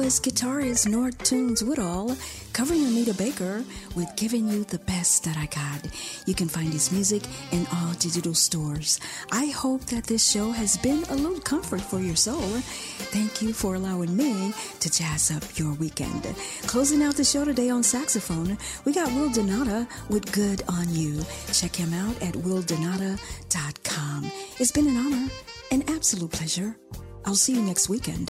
this guitarist Nord Tunes Woodall covering Anita Baker with Giving You the Best That I Got. You can find his music in all digital stores. I hope that this show has been a little comfort for your soul. Thank you for allowing me to jazz up your weekend. Closing out the show today on saxophone, we got Will Donata with Good on You. Check him out at willdonata.com. It's been an honor, an absolute pleasure. I'll see you next weekend.